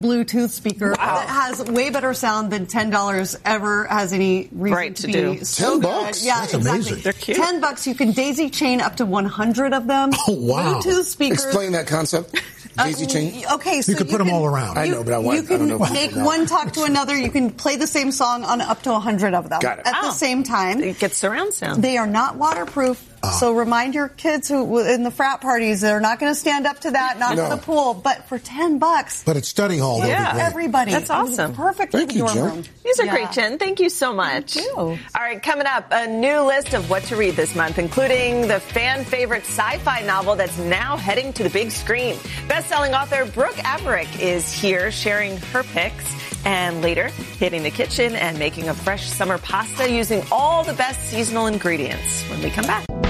Bluetooth speaker that has way better sound than $10 ever has any reason to be. do. So $10? Yeah, That's exactly. amazing. They're cute. $10, you can daisy chain up to 100 of them. Oh, wow. Bluetooth speakers. Explain that concept. Daisy chain. Okay, so You could put them all around. I know, but I you can don't know. make one talk to another. You can play the same song on up to 100 of them Got it. at the same time. It gets surround sound. They are not waterproof. So remind your kids who in the frat parties, they're not going to stand up to that, not No. for the pool, but for $10. But at study hall, they'll be great. Everybody. That's awesome. Perfect Thank for the you, dorm Jen. room. These are Yeah. great, Jen. Thank you so much. Thank you. All right, coming up, a new list of what to read this month, including the fan-favorite sci-fi novel that's now heading to the big screen. Best-selling author Brooke Averick is here sharing her picks. And later, hitting the kitchen and making a fresh summer pasta using all the best seasonal ingredients when we come back.